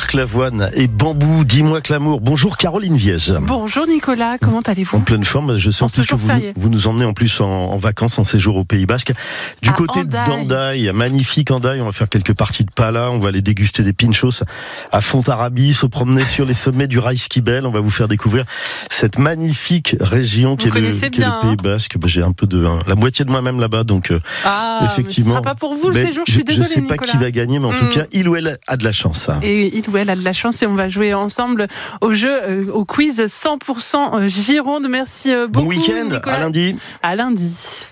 Marc Lavoine et Bambou, dis-moi que l'amour. Bonjour Caroline Viège. Bonjour Nicolas, comment allez-vous ? En pleine forme, je sais en plus que vous nous emmenez en plus en vacances, en séjour au Pays Basque. Du côté d'Andaille, magnifique Andaille, on va faire quelques parties de pala, on va aller déguster des pinchos à Fontarabie, se promener sur les sommets du Reiskibel, on va vous faire découvrir cette magnifique région qui est le Pays Basque. J'ai un peu la moitié de moi-même là-bas, donc effectivement. Ce sera pas pour vous le séjour, je suis désolée Nicolas. Je sais pas qui va gagner, mais en tout cas, il ou elle a de la chance. Et il ou elle a de la chance et on va jouer ensemble au jeu, au quiz 100% Gironde. Merci beaucoup. Bon week-end, Nicolas. à lundi. À lundi.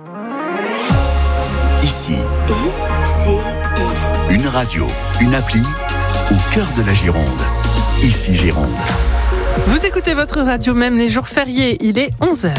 Ici, une radio, une appli au cœur de la Gironde. Ici Gironde. Vous écoutez votre radio même les jours fériés, il est 11h.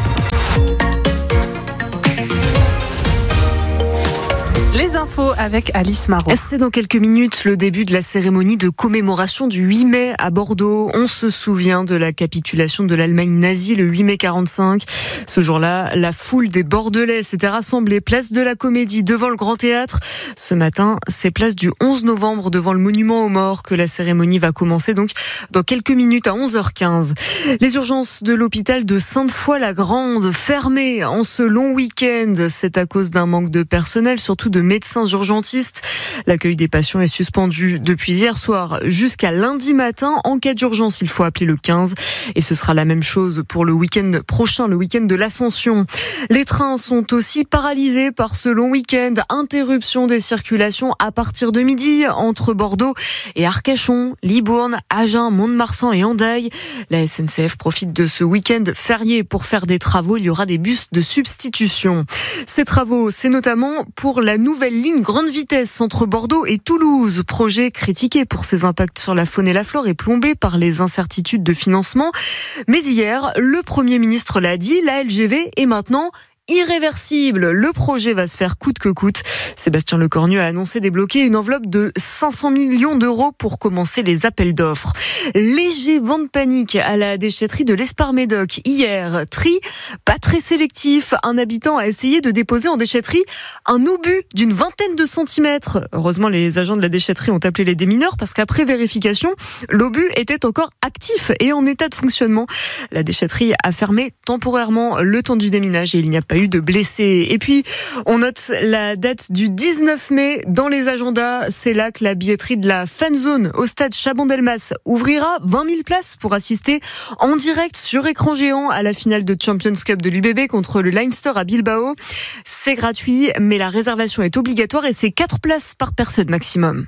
Les infos avec Alice Marot. C'est dans quelques minutes le début de la cérémonie de commémoration du 8 mai à Bordeaux. On se souvient de la capitulation de l'Allemagne nazie le 8 mai 45. Ce jour-là, la foule des Bordelais s'était rassemblée place de la Comédie devant le Grand Théâtre. Ce matin, c'est place du 11 novembre devant le monument aux morts que la cérémonie va commencer donc dans quelques minutes à 11h15. Les urgences de l'hôpital de Sainte-Foy-la-Grande fermées en ce long week-end. C'est à cause d'un manque de personnel, surtout de médecins urgentistes. L'accueil des patients est suspendu depuis hier soir jusqu'à lundi matin. En cas d'urgence, il faut appeler le 15. Et ce sera la même chose pour le week-end prochain, le week-end de l'Ascension. Les trains sont aussi paralysés par ce long week-end. Interruption des circulations à partir de midi entre Bordeaux et Arcachon, Libourne, Agen, Mont-de-Marsan et Andaille. La SNCF profite de ce week-end férié pour faire des travaux. Il y aura des bus de substitution. Ces travaux, c'est notamment pour la nouvelle ligne grande vitesse entre Bordeaux et Toulouse. Projet critiqué pour ses impacts sur la faune et la flore et plombé par les incertitudes de financement. Mais hier, le Premier ministre l'a dit, la LGV est maintenant irréversible. Le projet va se faire coûte que coûte. Sébastien Lecornu a annoncé débloquer une enveloppe de 500 millions d'euros pour commencer les appels d'offres. Léger vent de panique à la déchetterie de l'Espar-Médoc. Hier, tri pas très sélectif. Un habitant a essayé de déposer en déchetterie un obus d'une vingtaine de centimètres. Heureusement, les agents de la déchetterie ont appelé les démineurs parce qu'après vérification, l'obus était encore actif et en état de fonctionnement. La déchetterie a fermé temporairement le temps du déminage et il n'y a pas eu de blessés. Et puis, on note la date du 19 mai dans les agendas. C'est là que la billetterie de la Fan Zone au stade Chabon-Delmas ouvrira 20 000 places pour assister en direct sur écran géant à la finale de Champions Cup de l'UBB contre le Leinster à Bilbao. C'est gratuit, mais la réservation est obligatoire et c'est 4 places par personne maximum.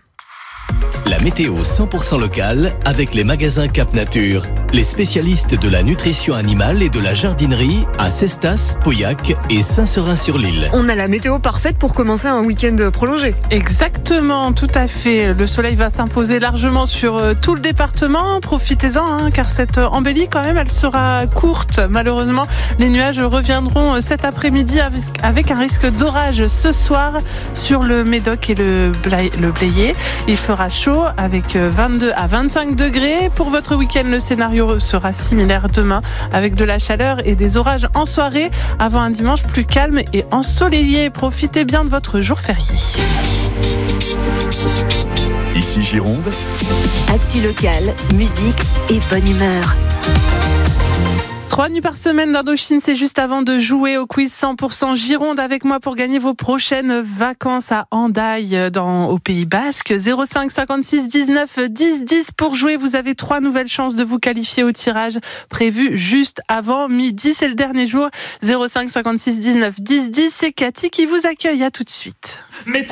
La météo 100% locale avec les magasins Cap Nature, les spécialistes de la nutrition animale et de la jardinerie à Cestas, Pauillac et Saint-Seurin-sur-l'Île. On a la météo parfaite pour commencer un week-end prolongé. Exactement, tout à fait. Le soleil va s'imposer largement sur tout le département. Profitez-en, car cette embellie, quand même, elle sera courte. Malheureusement, les nuages reviendront cet après-midi avec un risque d'orage ce soir sur le Médoc et le Blayais. Il fera chaud avec 22 à 25 degrés. Pour votre week-end, le scénario sera similaire demain avec de la chaleur et des orages en soirée avant un dimanche plus calme et ensoleillé. Profitez bien de votre jour férié. Ici Gironde. Actu locale, musique et bonne humeur. 3 nuits par semaine d'Indochine, c'est juste avant de jouer au quiz 100% Gironde avec moi pour gagner vos prochaines vacances à Andaille au Pays Basque. 05 56 19 10 10 pour jouer. Vous avez 3 nouvelles chances de vous qualifier au tirage prévu juste avant midi. C'est le dernier jour. 05 56 19 10 10. C'est Cathy qui vous accueille. À tout de suite.